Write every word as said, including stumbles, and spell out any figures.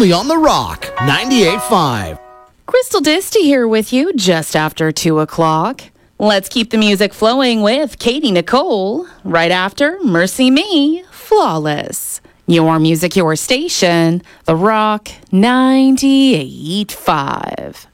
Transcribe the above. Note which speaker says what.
Speaker 1: only on The Rock, ninety-eight point five.
Speaker 2: Crystal Disty here with you just after two o'clock. Let's keep the music flowing with Katie Nicole right after Mercy Me, Flawless. Your music, your station, The Rock ninety-eight point five.